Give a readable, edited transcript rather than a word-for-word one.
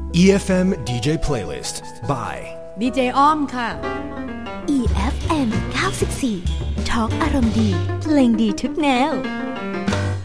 EFM DJ Playlist by DJ อ้อมค่ะ EFM 94 Talk อารมณ์ดีเพลงดีทุกแนว